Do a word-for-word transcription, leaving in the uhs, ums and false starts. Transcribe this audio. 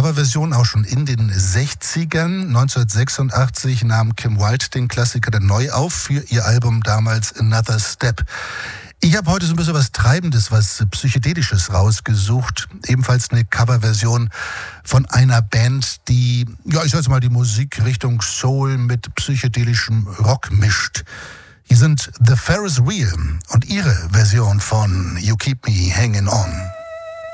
Coverversion auch schon in den sechzigern. neunzehnhundertsechsundachtzig nahm Kim Wilde den Klassiker dann neu auf für ihr Album damals Another Step. Ich habe heute so ein bisschen was Treibendes, was Psychedelisches rausgesucht. Ebenfalls eine Coverversion von einer Band, die, ja, ich sag mal, die Musik Richtung Soul mit psychedelischem Rock mischt. Hier sind The Ferris Wheel und ihre Version von You Keep Me Hanging On.